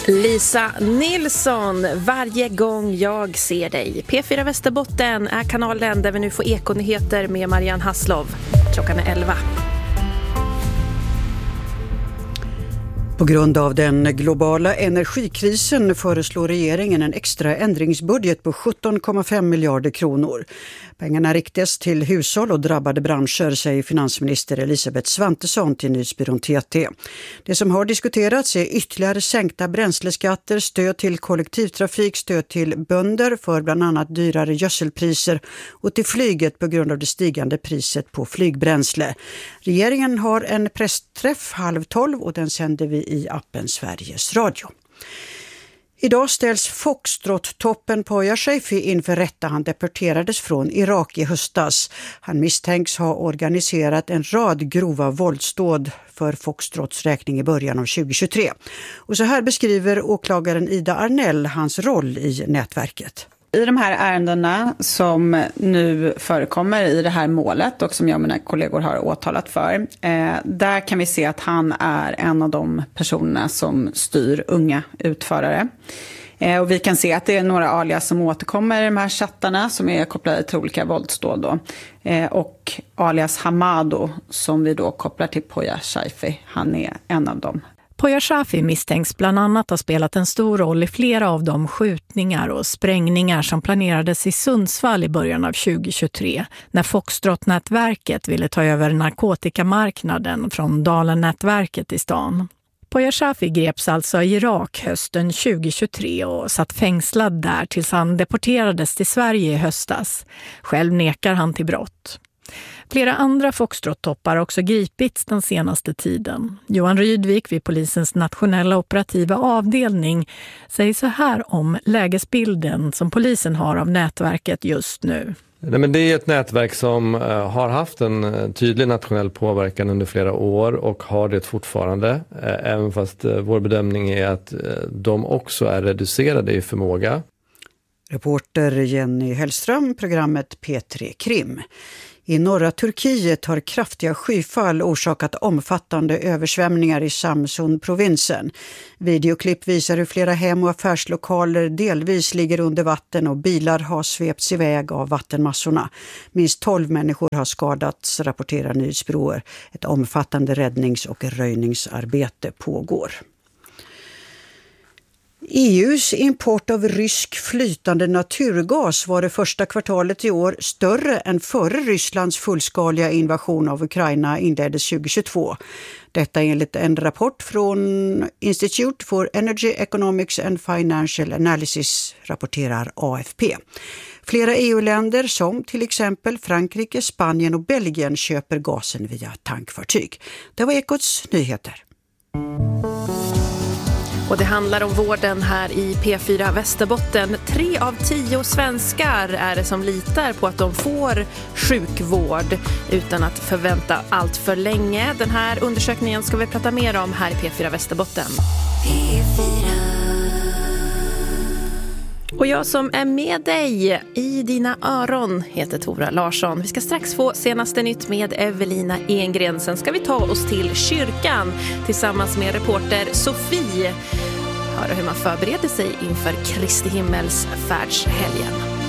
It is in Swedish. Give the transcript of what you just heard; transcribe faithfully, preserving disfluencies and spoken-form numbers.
Lisa Nilsson, varje gång jag ser dig. P fyra Västerbotten är kanalen där vi nu får ekonyheter med Marianne Hasslov. Klockan är elva. På grund av den globala energikrisen föreslår regeringen en extra ändringsbudget på sjutton komma fem miljarder kronor. Pengarna riktas till hushåll och drabbade branscher, säger finansminister Elisabeth Svantesson till Nyhetsbyrån T T. Det som har diskuterats är ytterligare sänkta bränsleskatter, stöd till kollektivtrafik, stöd till bönder för bland annat dyrare gödselpriser och till flyget på grund av det stigande priset på flygbränsle. Regeringen har en pressträff halv tolv och den sänder vi i appen Sveriges Radio. Idag ställs Foxtrot-toppen Poya Shafii inför rätta. Han deporterades från Irak i höstas. Han misstänks ha organiserat en rad grova våldsdåd för Foxtrots räkning i början av tjugohundratjugotre. Och så här beskriver åklagaren Ida Arnell hans roll i nätverket. I de här ärendena som nu förekommer i det här målet och som jag och mina kollegor har åtalat för, eh, där kan vi se att han är en av de personerna som styr unga utförare. Eh, och vi kan se att det är några alias som återkommer i de här chattarna som är kopplade till olika våldsdåd då. Eh, och alias Hamado som vi då kopplar till Poya Shafii, han är en av dem. Poya Shafii misstänks bland annat ha spelat en stor roll i flera av de skjutningar och sprängningar som planerades i Sundsvall i början av tjugohundratjugotre när Foxtrot-nätverket ville ta över narkotikamarknaden från Dalen-nätverket i stan. Poya Shafii greps alltså i Irak hösten tjugohundratjugotre och satt fängslad där tills han deporterades till Sverige i höstas. Själv nekar han till brott. Flera andra Foxtrot-toppar har också gripits den senaste tiden. Johan Rydvik vid polisens nationella operativa avdelning säger så här om lägesbilden som polisen har av nätverket just nu. Nej, men det är ett nätverk som uh, har haft en uh, tydlig nationell påverkan under flera år och har det fortfarande. Uh, även fast uh, vår bedömning är att uh, de också är reducerade i förmåga. Reporter Jenny Hellström, programmet P tre Krim. I norra Turkiet har kraftiga skyfall orsakat omfattande översvämningar i Samsun-provinsen. Videoklipp visar hur flera hem- och affärslokaler delvis ligger under vatten och bilar har svepts iväg av vattenmassorna. Minst tolv människor har skadats, rapporterar nyhetsbyråer. Ett omfattande räddnings- och röjningsarbete pågår. E U:s import av rysk flytande naturgas var det första kvartalet i år större än före Rysslands fullskaliga invasion av Ukraina inleddes tjugohundratjugotvå. Detta enligt en rapport från Institute for Energy Economics and Financial Analysis, rapporterar A F P. Flera E U-länder som till exempel Frankrike, Spanien och Belgien köper gasen via tankfartyg. Det var Ekots nyheter. Och det handlar om vården här i P fyra Västerbotten. Tre av tio svenskar är det som litar på att de får sjukvård utan att förvänta allt för länge. Den här undersökningen ska vi prata mer om här i P fyra Västerbotten. P fyra. Och jag som är med dig i dina öron heter Tora Larsson. Vi ska strax få senaste nytt med Evelina Engren. Sen ska vi ta oss till kyrkan tillsammans med reporter Sofie. Höra hur man förbereder sig inför Kristi himmels färdshelgen.